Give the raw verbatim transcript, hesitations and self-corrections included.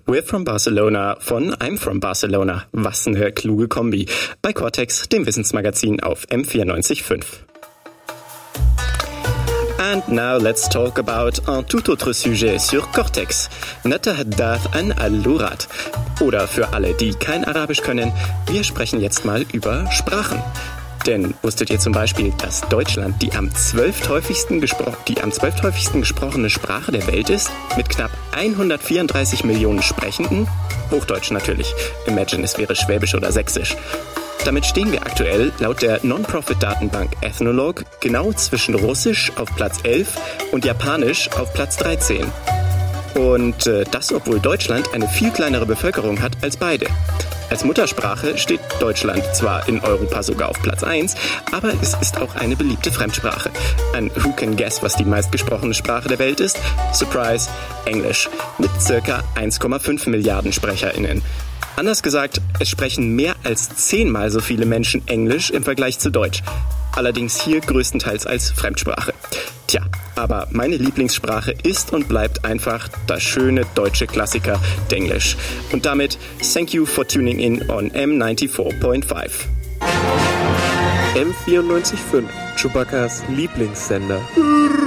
We're from Barcelona von I'm from Barcelona. Was eine kluge Kombi. Bei Cortex, dem Wissensmagazin auf M vierundneunzig Komma fünf. And now let's talk about un tout autre sujet sur Cortex. Natahaddath an al-Lurat. Oder für alle, die kein Arabisch können, wir sprechen jetzt mal über Sprachen. Denn wusstet ihr zum Beispiel, dass Deutschland die am zwölfthäufigsten, gespro- die am zwölfthäufigsten gesprochene Sprache der Welt ist? Mit knapp hundertvierunddreißig Millionen Sprechenden? Hochdeutsch natürlich. Imagine, es wäre Schwäbisch oder Sächsisch. Damit stehen wir aktuell laut der Non-Profit-Datenbank Ethnologue genau zwischen Russisch auf Platz elf und Japanisch auf Platz dreizehn. Und äh, das, obwohl Deutschland eine viel kleinere Bevölkerung hat als beide. Als Muttersprache steht Deutschland zwar in Europa sogar auf Platz eins, aber es ist auch eine beliebte Fremdsprache. Ein Who can guess, was die meistgesprochene Sprache der Welt ist? Surprise, Englisch. Mit circa eins Komma fünf Milliarden SprecherInnen. Anders gesagt, es sprechen mehr als zehnmal so viele Menschen Englisch im Vergleich zu Deutsch. Allerdings hier größtenteils als Fremdsprache. Tja, aber meine Lieblingssprache ist und bleibt einfach das schöne deutsche Klassiker Denglisch. Und damit, thank you for tuning in on M vierundneunzig Komma fünf. M vierundneunzig Komma fünf, Chewbaccas Lieblingssender.